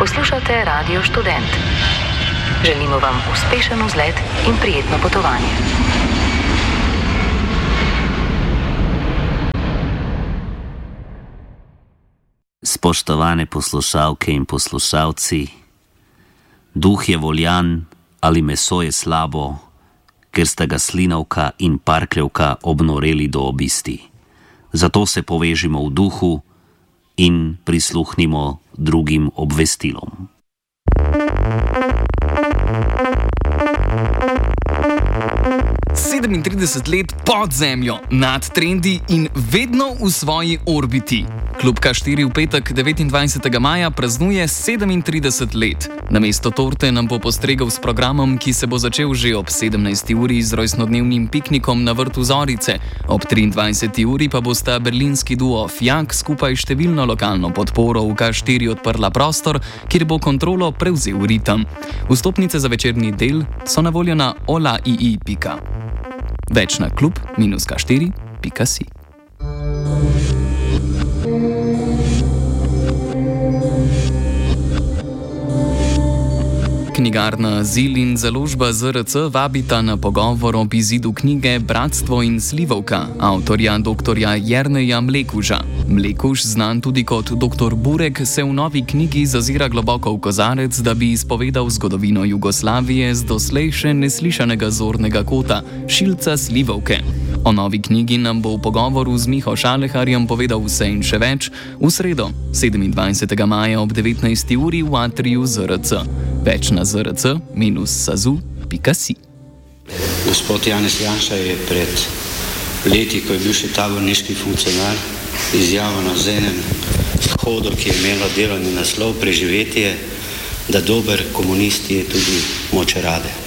Poslušate Radio Študent. Želimo vam uspešen vzlet in prijetno potovanje. Spoštovane poslušalke in poslušalci, duh je voljan ali meso je slabo, ker sta ga slinavka in parkljevka obnoreli do obisti. Zato se povežimo v duhu in prisluhnimo drugim obvestilom. Sedemintrideset let pod zemljo, nad trendi in vedno v svoji orbiti. Klub K4 v petek 29. maja praznuje 37 let. Namesto torte nam bo postregel s programom, ki se bo začel že ob 17. uri z rojstnodnevnim piknikom na vrtu Zorice. Ob 23. uri pa bosta berlinski duo Fjak skupaj številno lokalno podporo v K4 odprla prostor, kjer bo kontrolo prevzel ritem. Vstopnice za večerni del so na voljo na olaii.com. Več na klub-k4.si. Knjigarna Zil in založba ZRC vabita na pogovor ob izidu knjige Bratstvo in slivovka avtorja dr. Jerneja Mlekuža. Mlekuž, znan tudi kot dr. Burek, se v novi knjigi zazira globoko v kozarec, da bi izpovedal zgodovino Jugoslavije z doslej še neslišanega zornega kota, šilca slivovke. O novi knjigi nam bo v pogovoru z Miho Šaleharjem povedal vse in še več v sredo, 27. maja ob 19. uri v atriju ZRC. Več na zrc-sazu.si. Gospod Janez Janša je pred leti, ko je bil še taborniški funkcionar, izjavil na enem shodu, ki je imelo delovni naslov Preživetje, da dober komunist je tudi moče rade.